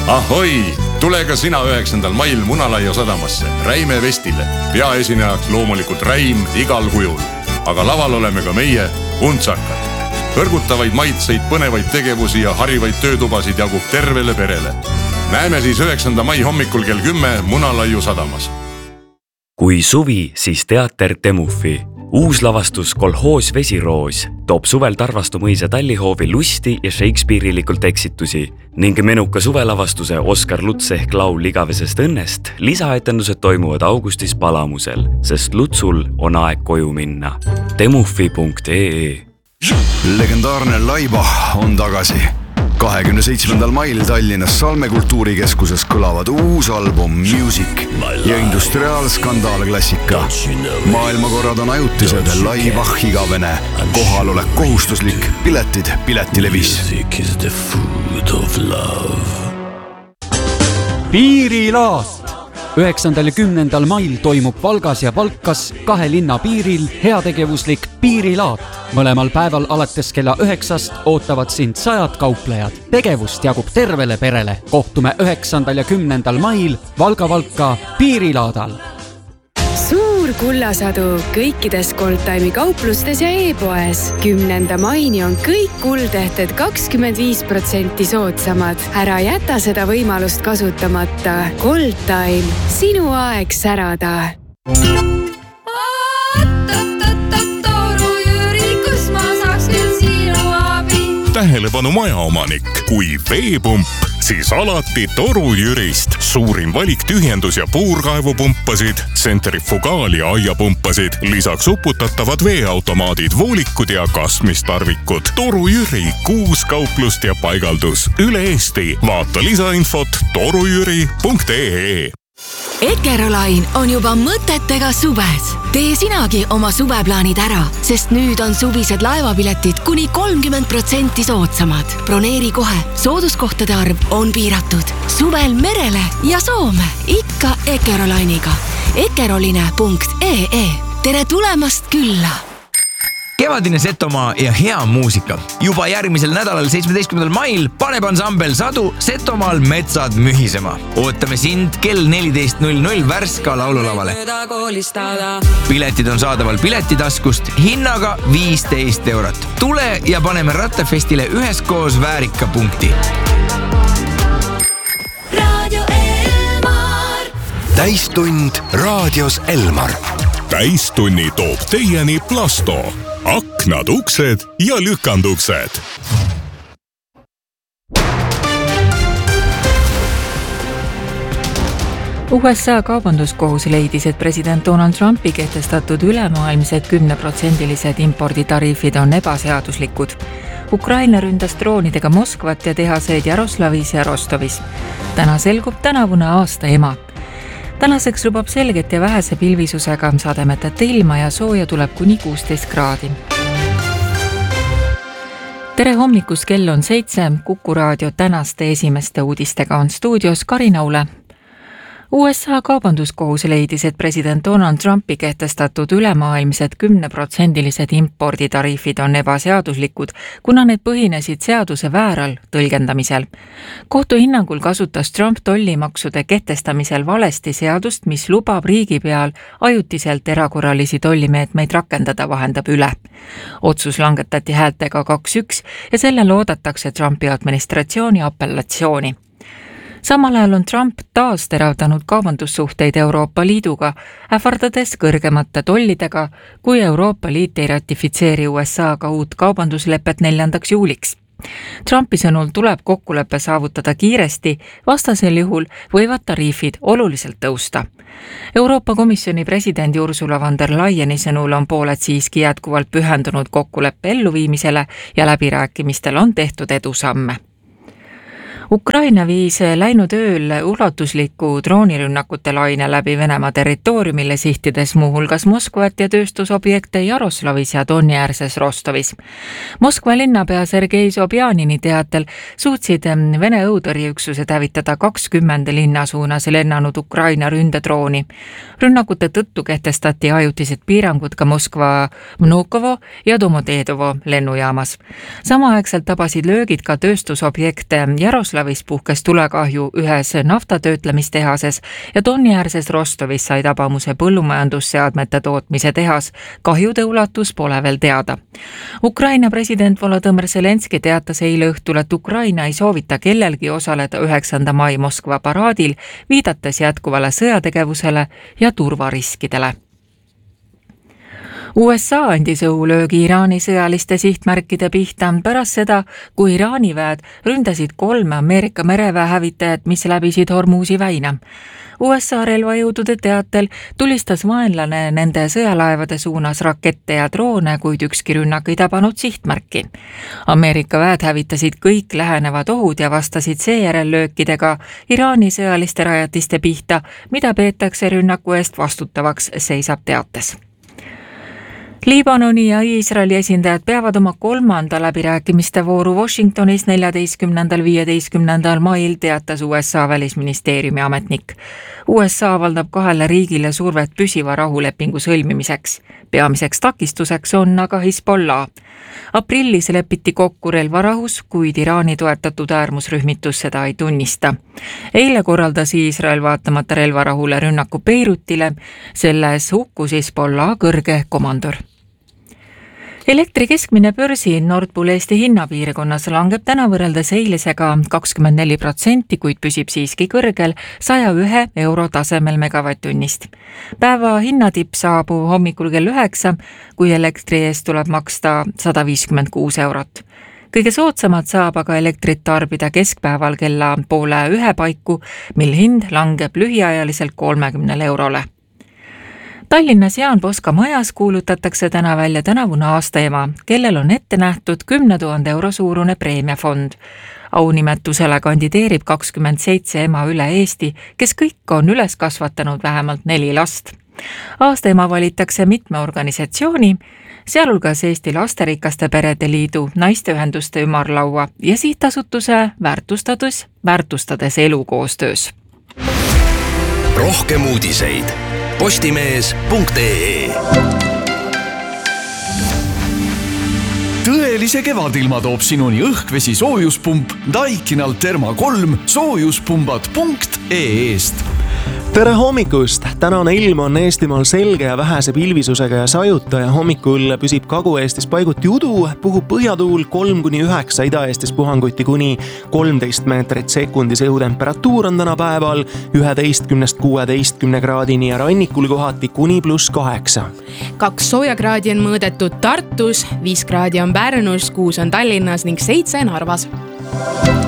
Ahoi! Tule ka sina 9. mail Munalaia sadamasse Räime Vestile. Peaesinejaks loomulikult Räim igal kujul. Aga laval oleme ka meie untsakad. Kõrgutavaid maitseid, põnevaid tegevusi ja harivaid töötubasid jagub tervele perele. Näeme siis 9. mai hommikul kell 10 Munalaiu sadamas. Kui suvi, siis teater Temufi. Uus lavastus Kolhoos Vesiroos toob suvel Tarvastu mõisa Tallihoovi lusti ja Shakespeare'ilikult eksitusi ning menuka suvelavastuse Oskar Luts ehk laul Igavesest õnnest lisaetendused toimuvad augustis Palamusel, sest Lutsul on aeg koju minna. Temufi.ee Legendaarne Laibach on tagasi. 27. mail Tallinnas Salme kultuurikeskuses kõlavad uus album Music ja industriaalskandaalklassika. Maailmakorrad on ajutised, Laibach igavene. Kohal olek kohustuslik, piletid Piletilevis. Piirilaat! 9. ja 10. mail toimub Valgas ja Valkas 2 linna piiril heategevuslik Piirilaat. Mõlemal päeval alates kella 9 ootavad sind 100 kauplejad. Tegevust jagub tervele perele. Kohtume 9. ja 10. mail Valga-Valka Piirilaadal. Suur kullasadu kõikides Goldtime'i kauplustes ja e-poes. 10. maini on kõik kuldehted 25% soodsamad. Ära jäta seda võimalust kasutamata. Goldtime, sinu aeg särada. Tähelepanu majaomanik, kui veepump, siis alati Toru Jürist. Suurim valik tühjendus- ja puurkaevupumpasid, tsentrifugaal- ja aiapumpasid, lisaks uputatavad veeautomaadid, voolikud ja kasmistarvikud. Toru Jüri, 6 kauplust ja paigaldus üle Eesti. Vaata lisainfot torujüri.ee. Ekerolain on juba mõtetega suves. Tee sinagi oma suveplaanid ära, sest nüüd on suvised laevapiletid kuni 30% soodsamad. Broneeri kohe, sooduskohtade arv on piiratud. Suvel merele ja Soome, ikka Ekerolainiga. Ekeroline.ee. Tere tulemast külla! Kevadine Setomaa ja hea muusika. Juba järgmisel nädalal 17. mail paneb ansambel Sadu Setomaal metsad mühisema. Ootame sind kell 14.00 Värska laululavale. Piletid on saadaval Piletitaskust hinnaga 15 €. Tule ja paneme Rattefestile üheskoos väärika punkti. Radio Elmar. Täistund raadios Elmar. Täistunni toob teieni Plasto. Aknad, uksed ja lükanduksed. USA kaubanduskohus leidis, et president Donald Trumpi kehtestatud ülemaailmsed 10% imporditariifid on ebaseaduslikud. Ukraina ründas droonidega Moskvat ja tehaseid Jaroslavis ja Rostovis. Täna selgub tänavune aasta ema. Tänaseks lubab selget ja vähese pilvisusega sademetete ilma ja sooja tuleb kuni 16 kraadi. Tere hommikust, kell on 7, Kuku raadio tänaste esimeste uudistega on stuudios Karina Ule. USA kaubanduskohus leidis, et president Donald Trumpi kehtestatud ülemaailmsed 10% imporditariifid on ebaseaduslikud, kuna need põhinesid seaduse vääral tõlgendamisel. Kohtu hinnangul kasutas Trump tollimaksude kehtestamisel valesti seadust, mis lubab riigi peal ajutiselt erakorralisi tollimeetmeid rakendada, vahendab üle. Otsus langetati häältega 2-1 ja sellel oodatakse Trumpi administratsiooni apellatsiooni. Samal ajal on Trump taas teravdanud kaubandussuhteid Euroopa Liiduga, ähvardades kõrgemate tollidega, kui Euroopa Liit ei ratifitseeri USA-ga uut kaubanduslepet 4. juuliks. Trumpi sõnul tuleb kokkulepe saavutada kiiresti, vastasel juhul võivad tariifid oluliselt tõusta. Euroopa Komisjoni presidendi Ursula von der Leyeni sõnul on pooled siiski jätkuvalt pühendunud kokkuleppe elluviimisele ja läbirääkimistel on tehtud edusamme. Ukraina viis läinud ööl ulatusliku droonirünnakute laine läbi Venemaa territooriumile, sihtides muuhulgas Moskvat ja tööstusobjekte Jaroslavis ja Donjärses Rostovis. Moskva linnapea Sergei Sobjanini teatel suutsid Vene õhutõrjeüksused hävitada 20 linna suunas lennanud Ukraina ründedrooni. Rünnakute tõttu kehtestati ajutised piirangud ka Moskva Vnukovo ja Domodedovo lennujaamas. Samaaegselt tabasid löögid ka tööstusobjekte Jaroslavis Jaroslavis puhkes tulekahju ühes naftatöötlemistehases ja Donniäärses Rostovis sai tabamuse põllumajandusseadmete tootmise tehas. Kahjude ulatus pole veel teada. Ukraina president Volodõmõr Zelenski teatas eile õhtul, et Ukraina ei soovita kellelgi osaleda 9. mai Moskva paraadil, viidates jätkuvale sõjategevusele ja turvariskidele. USA andis õhulöögi Iraani sõjaliste sihtmärkide pihta pärast seda, kui Iraani väed ründasid 3 Ameerika mereväe hävitajat, mis läbisid Hormuzi väina. USA relvajõudude teatel tulistas vaenlane nende sõjalaevade suunas rakette ja droone, kuid ükski rünnak ei tabanud sihtmärki. Ameerika väed hävitasid kõik lähenevad ohud ja vastasid seejärel löökidega Iraani sõjaliste rajatiste pihta, mida peetakse rünnaku eest vastutavaks, seisab teates. Liibanoni ja Iisraeli esindajad peavad oma 3. läbirääkimiste vooru Washingtonis 14.–15. mail, teatas USA välisministeeriumi ametnik. USA avaldab 2 riigile survet püsiva rahulepingu sõlmimiseks. Peamiseks takistuseks on aga Hezbollah. Aprillis lepiti kokku relvarahus, kuid Iraani toetatud äärmusrühmitus seda ei tunnista. Eile korraldas Iisrael vaatamata relvarahule rünnaku Beirutile, selles hukkus Hezbollah kõrge komandör. Elektri keskmine börsi Nord Pool Eesti hinnapiirkonnas langeb täna võrreldes eilisega 24%, kuid püsib siiski kõrgel 101 euro tasemel megavatt-tunnist. Päeva hinnatipp saabub hommikul kell 9, kui elektri eest tuleb maksta 156 eurot. Kõige soodsamad saab aga elektrit tarbida keskpäeval kella 12:30 paiku, mil hind langeb lühiajaliselt 30 eurole. Tallinnas Jaan Poska majas kuulutatakse täna välja tänavune aastaema, kellel on ette nähtud 10 000 euro suurune preemiafond. Aunimetusele kandideerib 27 ema üle Eesti, kes kõik on üles kasvatanud vähemalt 4 last. Aastaema valitakse mitme organisatsiooni, sealhulgas Eesti Lasterikaste Perede Liidu, Naisteühenduste Ümarlaua ja sihtasutuse väärtustades elukoostöös. Rohkem uudiseid postimees.ee. Tõelise kevadilma toob sinuni õhkvesi soojuspump Daikinal Therma 3 soojuspumbad.ee-st. Tere hommikust! Tänane ilm on Eestimaal selge ja vähese pilvisusega ja sajuta ja hommikul püsib Kagu-Eestis paiguti udu, puhub põhjatuul 3–9, Ida-Eestis puhanguti kuni 13 meetrit sekundis. Õhutemperatuur on täna päeval 11–16 kraadini ja rannikul kohati kuni +8. 2 soojakraadi on mõõdetud Tartus, 5 kraadi on Pärnus, 6 on Tallinnas ning 7 Narvas.